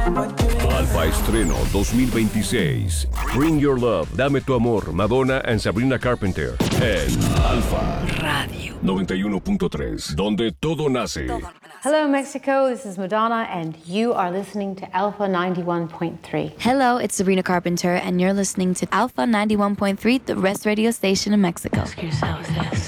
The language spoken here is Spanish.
Alfa Estreno 2026. Bring Your Love, Dame Tu Amor, Madonna and Sabrina Carpenter. En Alfa Radio 91.3, donde todo nace. Hello, Mexico. This is Madonna, and you are listening to Alpha 91.3. Hello, it's Sabrina Carpenter, and you're listening to Alpha 91.3, the best radio station in Mexico. Ask yourself this.